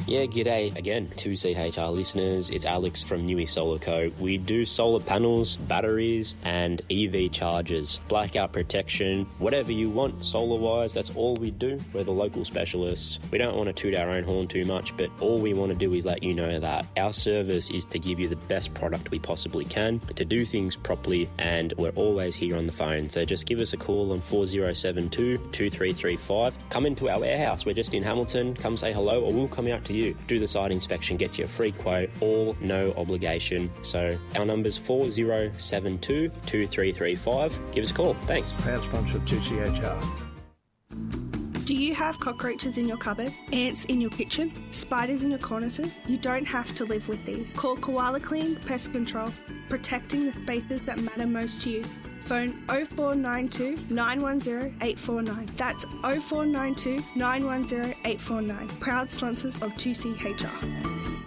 Yeah, g'day again, 2CHR listeners. It's Alex from Newey Solar Co. We do solar panels, batteries, and EV chargers, blackout protection, whatever you want solar-wise, that's all we do. We're the local specialists. We don't want to toot our own horn too much, but all we want to do is let you know that our service is to give you the best product we possibly can, to do things properly, and we're always here on the phone. So just give us a call on 4072 2335. Come into our warehouse. We're just in Hamilton. Come say hello, or we'll come out to you, do the site inspection, get you a free quote, all no obligation. So our number's 4072 2335. Give us a call. Thanks. Proud sponsor of 2CHR. Do you have cockroaches in your cupboard, ants in your kitchen, spiders in your cornices? You don't have to live with these. Call Koala Clean Pest Control, protecting the spaces that matter most to you. Phone 0492 910 849. That's 0492 910 849. Proud sponsors of 2CHR.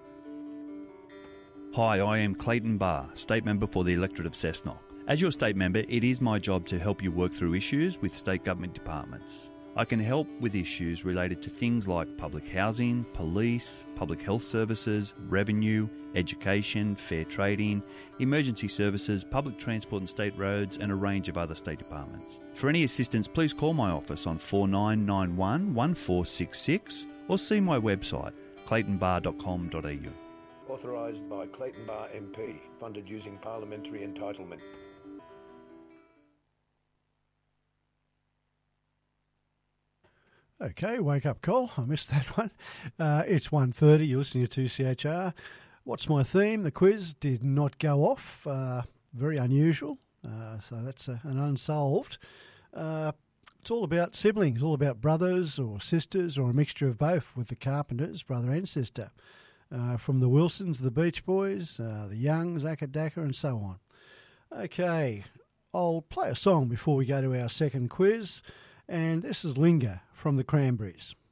Hi, I am Clayton Barr, State Member for the electorate of Cessnock. As your State Member, it is my job to help you work through issues with state government departments. I can help with issues related to things like public housing, police, public health services, revenue, education, fair trading, emergency services, public transport and state roads, and a range of other state departments. For any assistance, please call my office on 4991 1466 or see my website, claytonbarr.com.au. Authorised by Clayton Barr MP, funded using parliamentary entitlement. Okay, wake up call. I missed that one. It's 1:30. You're listening to 2CHR. What's my theme? The quiz did not go off. Very unusual. So that's an unsolved. It's all about siblings, all about brothers or sisters or a mixture of both with the Carpenters, brother and sister. From the Wilsons, the Beach Boys, the Youngs, Akadaka and so on. Okay, I'll play a song before we go to our second quiz. And this is Linger from the Cranberries.